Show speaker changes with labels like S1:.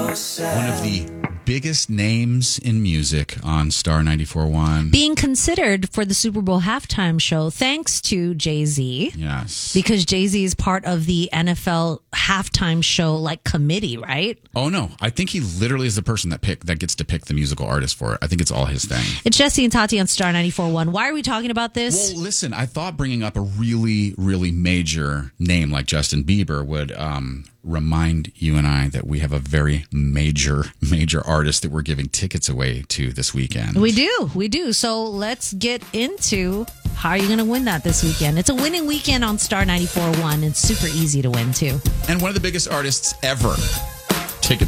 S1: One of the biggest names in music on Star 94.1.
S2: Being considered for the Super Bowl halftime show thanks to Jay-Z.
S1: Yes.
S2: Because Jay-Z is part of the NFL halftime show committee, right?
S1: Oh, no. I think he literally is the person that gets to pick the musical artist for it. I think it's all his thing.
S2: It's Jesse and Tati on Star 94.1. Why are we talking about this?
S1: Well, listen, I thought bringing up a really, really major name like Justin Bieber would remind you and I that we have a very major artist that we're giving tickets away to this weekend.
S2: We do. So let's get into how are you going to win that this weekend. It's a winning weekend on Star 94.1. It's super easy to win, too.
S1: And one of the biggest artists ever